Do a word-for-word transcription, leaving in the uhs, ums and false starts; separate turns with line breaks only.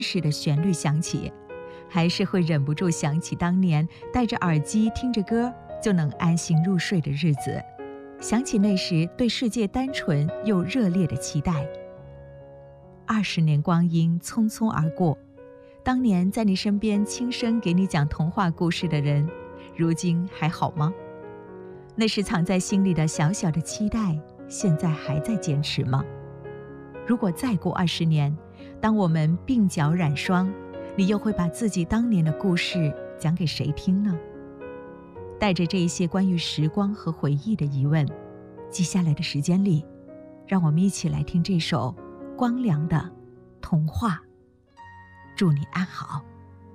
式的旋律响起，还是会忍不住想起当年戴着耳机听着歌就能安心入睡的日子，想起那时对世界单纯又热烈的期待。二十年光阴匆匆而过，当年在你身边轻声给你讲童话故事的人，如今还好吗？那是藏在心里的小小的期待，现在还在坚持吗？如果再过二十年，当我们鬓角染霜，你又会把自己当年的故事讲给谁听呢？带着这一些关于时光和回忆的疑问，接下来的时间里，让我们一起来听这首光良的童话。祝你安好。